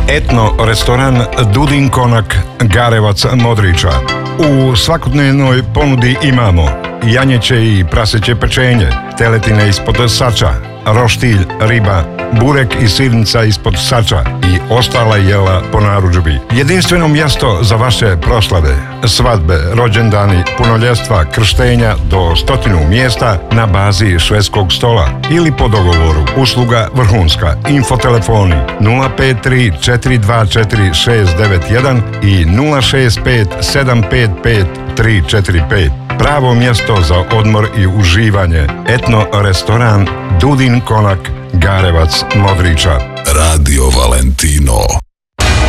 Etno restoran Dudin Konak, Garevac, Modriča. U svakodnevnoj ponudi imamo janjeće i praseće pečenje, teletine ispod sača, roštilj, riba, burek i sirnica ispod sača i ostala jela po narudžbi. Jedinstveno mjesto za vaše proslave, svadbe, rođendani, punoljetstva, krštenja do 100 mjesta na bazi švedskog stola ili po dogovoru. Usluga vrhunska. Infotelefoni 053 424 691 i 065 755 345. Pravo mjesto za odmor i uživanje. Etno restoran Dudin Konak, Garevac, Modriča. Radio Valentino.